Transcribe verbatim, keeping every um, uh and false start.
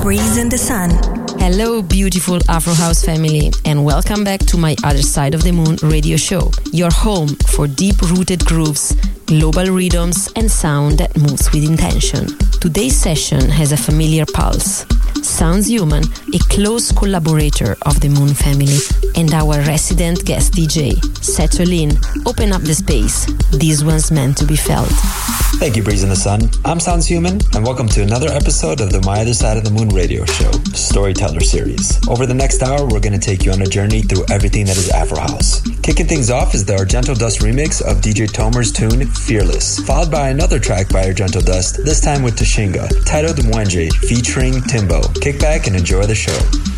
Breeze in the Sun. Hello, beautiful Afro House family, and welcome back to my Other Side of the Moon radio show, your home for deep-rooted grooves, global rhythms, and sound that moves with intention. Today's session has a familiar pulse. Sounds Human, a close collaborator of the Moon family, and our resident guest D J. Settle in, open up the space. This one's meant to be felt. Thank you, Breeze in the Sun. I'm Sounds Human, and welcome to another episode of the My Other Side of the Moon radio show, Storyteller series. Over the next hour, we're going to take you on a journey through everything that is Afro House. Kicking things off is the Argento Dust remix of D J Tomer's tune, Fearless, followed by another track by Argento Dust, this time with Tashinga, titled Mwenje, featuring Timbo. Kick back and enjoy the show.